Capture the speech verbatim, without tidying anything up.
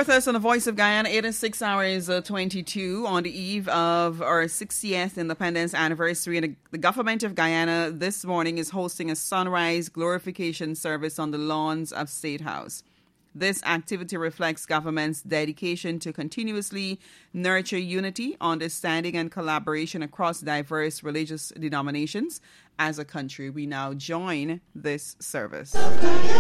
with us on the Voice of Guyana. It is six hours uh, twenty-two on the eve of our sixtieth independence anniversary. And the, the government of Guyana this morning is hosting a sunrise glorification service on the lawns of State House. This activity reflects government's dedication to continuously nurture unity, understanding, and collaboration across diverse religious denominations as a country. We now join this service.